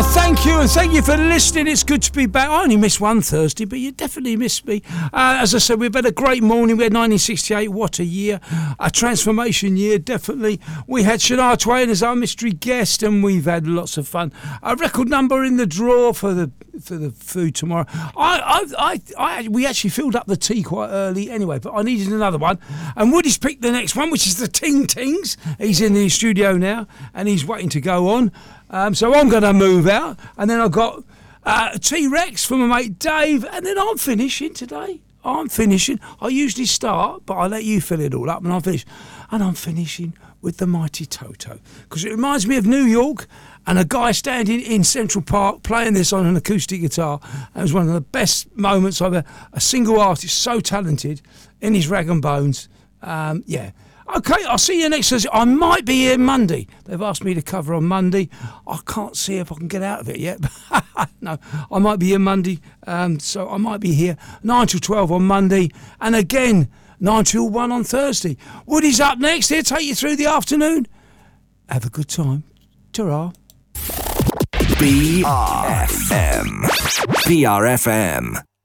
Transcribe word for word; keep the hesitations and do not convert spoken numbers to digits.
thank you, and thank you for listening. It's good to be back. I only missed one Thursday, but you definitely missed me. Uh, as I said, we've had a great morning. We had nineteen sixty-eight, what a year. A transformation year, definitely. We had Shania Twain as our mystery guest, and we've had lots of fun. A record number in the draw for the for the food tomorrow. I, I, I, I, we actually filled up the tea quite early anyway, but I needed another one. And Woody's picked the next one, which is the Ting Tings. He's in the studio now, and he's waiting to go on. Um, so I'm going to move out, and then I've got uh, T-Rex from my mate Dave, and then I'm finishing today. I'm finishing. I usually start, but I let you fill it all up, and I'm finished. And I'm finishing with the Mighty Toto, because it reminds me of New York, and a guy standing in Central Park playing this on an acoustic guitar. It was one of the best moments I've ever. A single artist so talented in his rag and bones. Um, yeah. Okay, I'll see you next Thursday. I might be here Monday. They've asked me to cover on Monday. I can't see if I can get out of it yet. No, I might be here Monday. Um, so I might be here nine till twelve on Monday. And again, nine till one on Thursday. Woody's up next. He'll take you through the afternoon. Have a good time. Ta-ra. B R F M. B R F M.